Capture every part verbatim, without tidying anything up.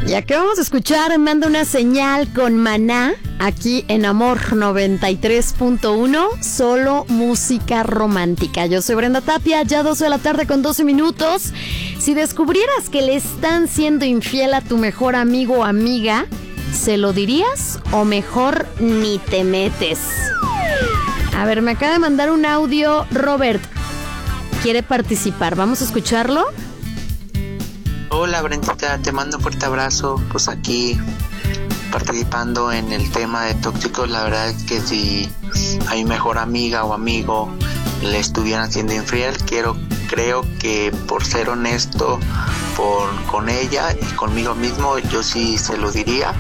Ya que vamos a escuchar, manda una señal con Maná, aquí en Amor noventa y tres punto uno, solo música romántica. Yo soy Brenda Tapia, ya doce de la tarde con doce minutos. Si descubrieras que le están siendo infiel a tu mejor amigo o amiga, ¿se lo dirías o mejor ni te metes? A ver, me acaba de mandar un audio Robert. ¿Quiere participar? ¿Vamos a escucharlo? Hola Brendita, te mando un fuerte abrazo. Pues aquí participando en el tema de tóxicos. La verdad es que si a mi mejor amiga o amigo le estuvieran siendo infiel, quiero, creo que por ser honesto por, con ella y conmigo mismo, yo sí se lo diría.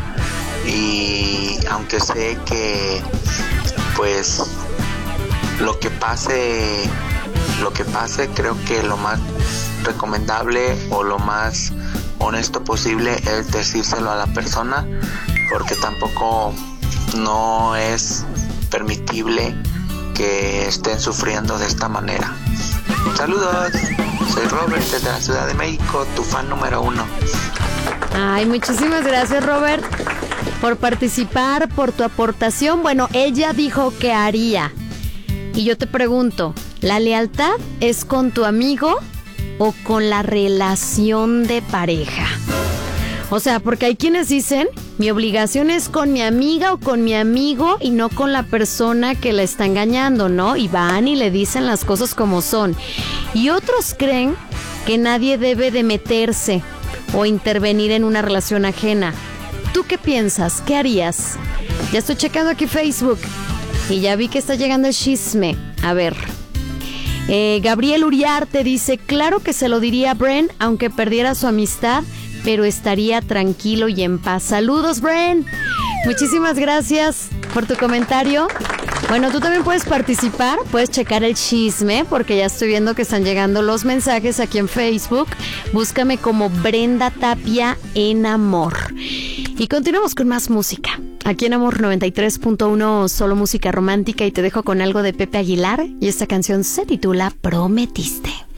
Y aunque sé que pues lo que pase lo que pase creo que lo más recomendable o lo más honesto posible es decírselo a la persona, porque tampoco no es permitible que estén sufriendo de esta manera. Saludos, soy Robert desde la Ciudad de México, tu fan número uno. Ay, muchísimas gracias, Robert, por participar, por tu aportación. Bueno, ella dijo que haría. Y yo te pregunto, ¿la lealtad es con tu amigo o con la relación de pareja? O sea, porque hay quienes dicen, mi obligación es con mi amiga o con mi amigo y no con la persona que la está engañando, ¿no? Y van y le dicen las cosas como son. Y otros creen que nadie debe de meterse o intervenir en una relación ajena. ¿Tú qué piensas? ¿Qué harías? Ya estoy checando aquí Facebook y ya vi que está llegando el chisme. A ver. Eh, Gabriel Uriarte dice, claro que se lo diría a Bren, aunque perdiera su amistad, pero estaría tranquilo y en paz. Saludos, Bren. Muchísimas gracias por tu comentario. Bueno, tú también puedes participar, puedes checar el chisme, porque ya estoy viendo que están llegando los mensajes aquí en Facebook. Búscame como Brenda Tapia en Amor. Y continuamos con más música. Aquí en Amor noventa y tres punto uno, solo música romántica, y te dejo con algo de Pepe Aguilar, y esta canción se titula Prometiste.